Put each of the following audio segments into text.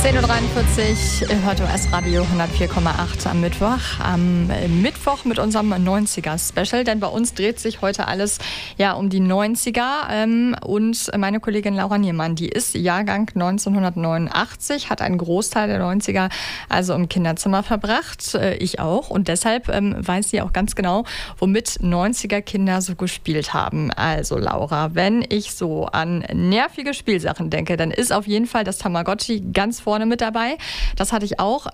10.43 Uhr, hört OS Radio 104,8 am Mittwoch. Am Mittwoch mit unserem 90er-Special, denn bei uns dreht sich heute alles um die 90er. Und meine Kollegin Laura Niermann, die ist Jahrgang 1989, hat einen Großteil der 90er also im Kinderzimmer verbracht. Ich auch. Und deshalb weiß sie auch ganz genau, womit 90er-Kinder so gespielt haben. Also Laura, wenn ich so an nervige Spielsachen denke, dann ist auf jeden Fall das Tamagotchi ganz vorne mit dabei. Das hatte ich auch.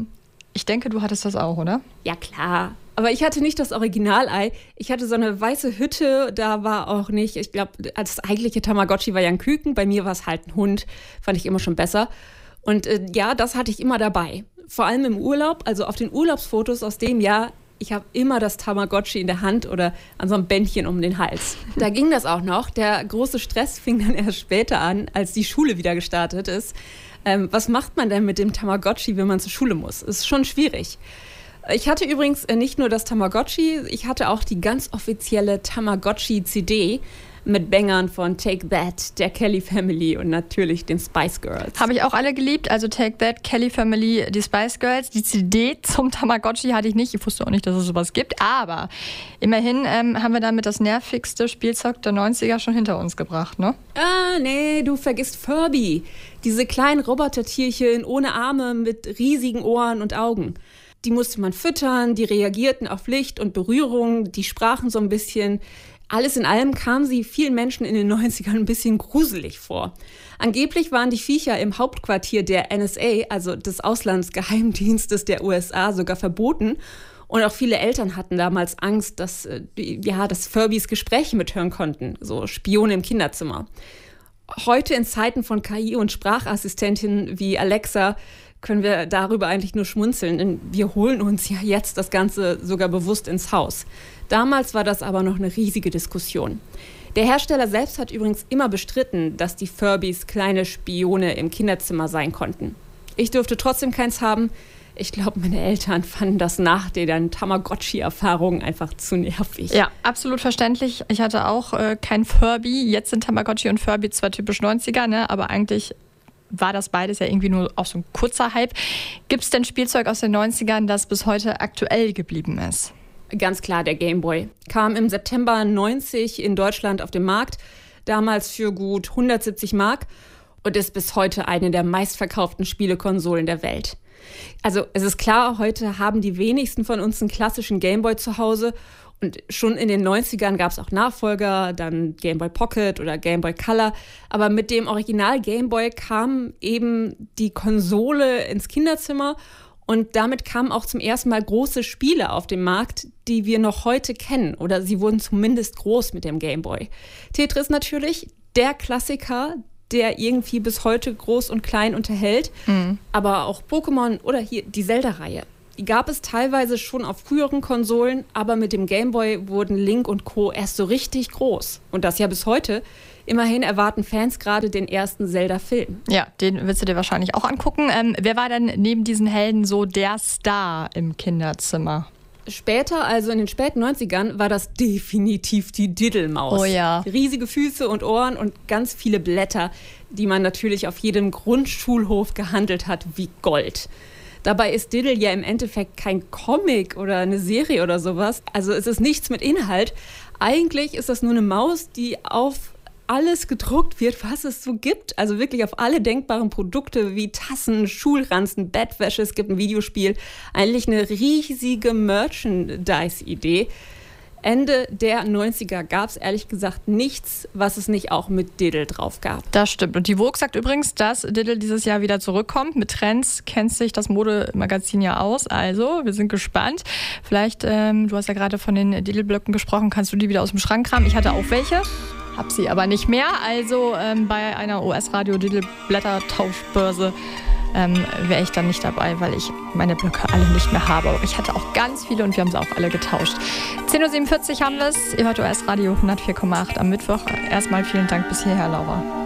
Ich denke, du hattest das auch, oder? Ja, klar. Aber ich hatte nicht das Originalei. Ich hatte so eine weiße Hütte, da war auch nicht, ich glaube, das eigentliche Tamagotchi war ja ein Küken. Bei mir war es halt ein Hund. Fand ich immer schon besser. Und das hatte ich immer dabei. Vor allem im Urlaub, also auf den Urlaubsfotos aus dem Jahr. Ich habe immer das Tamagotchi in der Hand oder an so einem Bändchen um den Hals. Da ging das auch noch. Der große Stress fing dann erst später an, als die Schule wieder gestartet ist. Was macht man denn mit dem Tamagotchi, wenn man zur Schule muss? Ist schon schwierig. Ich hatte übrigens nicht nur das Tamagotchi, ich hatte auch die ganz offizielle Tamagotchi-CD mit Bangern von Take That, der Kelly Family und natürlich den Spice Girls. Habe ich auch alle geliebt, also Take That, Kelly Family, die Spice Girls. Die CD zum Tamagotchi hatte ich nicht, ich wusste auch nicht, dass es sowas gibt, aber immerhin haben wir damit das nervigste Spielzeug der 90er schon hinter uns gebracht, ne? Nee, du vergisst Furby. Diese kleinen Robotertierchen ohne Arme mit riesigen Ohren und Augen. Die musste man füttern, die reagierten auf Licht und Berührung, die sprachen so ein bisschen. Alles in allem kamen sie vielen Menschen in den 90ern ein bisschen gruselig vor. Angeblich waren die Viecher im Hauptquartier der NSA, also des Auslandsgeheimdienstes der USA, sogar verboten. Und auch viele Eltern hatten damals Angst, dass Furbys Gespräche mithören konnten, so Spione im Kinderzimmer. Heute in Zeiten von KI und Sprachassistentinnen wie Alexa können wir darüber eigentlich nur schmunzeln, denn wir holen uns ja jetzt das Ganze sogar bewusst ins Haus. Damals war das aber noch eine riesige Diskussion. Der Hersteller selbst hat übrigens immer bestritten, dass die Furbys kleine Spione im Kinderzimmer sein konnten. Ich durfte trotzdem keins haben. Ich glaube, meine Eltern fanden das nach den Tamagotchi-Erfahrungen einfach zu nervig. Ja, absolut verständlich. Ich hatte auch kein Furby. Jetzt sind Tamagotchi und Furby zwar typisch 90er, ne? Aber eigentlich war das beides ja irgendwie nur auch so ein kurzer Hype. Gibt es denn Spielzeug aus den 90ern, das bis heute aktuell geblieben ist? Ganz klar, der Gameboy. Kam im September 90 in Deutschland auf den Markt, damals für gut 170 Mark und ist bis heute eine der meistverkauften Spielekonsolen der Welt. Also es ist klar, heute haben die wenigsten von uns einen klassischen Gameboy zu Hause und schon in den 90ern gab es auch Nachfolger, dann Gameboy Pocket oder Gameboy Color. Aber mit dem Original Gameboy kam eben die Konsole ins Kinderzimmer und damit kamen auch zum ersten Mal große Spiele auf den Markt, die wir noch heute kennen. Oder sie wurden zumindest groß mit dem Gameboy. Tetris natürlich, der Klassiker, der irgendwie bis heute groß und klein unterhält. Mhm. Aber auch Pokémon oder hier die Zelda-Reihe. Die gab es teilweise schon auf früheren Konsolen, aber mit dem Gameboy wurden Link und Co. erst so richtig groß. Und das ja bis heute. Immerhin erwarten Fans gerade den ersten Zelda-Film. Ja, den willst du dir wahrscheinlich auch angucken. Wer war denn neben diesen Helden so der Star im Kinderzimmer? Später, also in den späten 90ern, war das definitiv die Diddlemaus. Oh ja. Riesige Füße und Ohren und ganz viele Blätter, die man natürlich auf jedem Grundschulhof gehandelt hat wie Gold. Dabei ist Diddle ja im Endeffekt kein Comic oder eine Serie oder sowas. Also es ist nichts mit Inhalt. Eigentlich ist das nur eine Maus, die auf alles gedruckt wird, was es so gibt. Also wirklich auf alle denkbaren Produkte wie Tassen, Schulranzen, Bettwäsche. Es gibt ein Videospiel. Eigentlich eine riesige Merchandise-Idee. Ende der 90er gab es ehrlich gesagt nichts, was es nicht auch mit Diddle drauf gab. Das stimmt. Und die Vogue sagt übrigens, dass Diddle dieses Jahr wieder zurückkommt. Mit Trends kennt sich das Modemagazin ja aus. Also, wir sind gespannt. Vielleicht, du hast ja gerade von den Diddle-Blöcken gesprochen, kannst du die wieder aus dem Schrank kramen? Ich hatte auch welche, hab sie aber nicht mehr. Also bei einer OS-Radio-Diddle-Blätter-Tauschbörse wäre ich dann nicht dabei, weil ich meine Blöcke alle nicht mehr habe. Aber ich hatte auch ganz viele und wir haben sie auch alle getauscht. 10.47 Uhr haben wir es. Ihr hört OS Radio 104,8 am Mittwoch. Erstmal vielen Dank bis hierher, Laura.